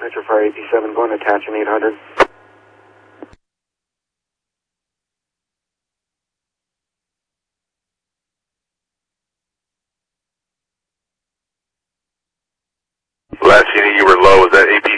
Metro Fire 87 going to attach an 800. Last unit you were low, was that AP